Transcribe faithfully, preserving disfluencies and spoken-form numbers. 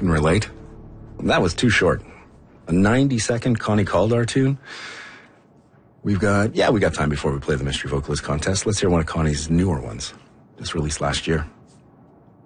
can relate. That was too short. A ninety-second Connie Kaldar tune. We've got, yeah, we got time before we play the Mystery Vocalist Contest. Let's hear one of Connie's newer ones, just released last year.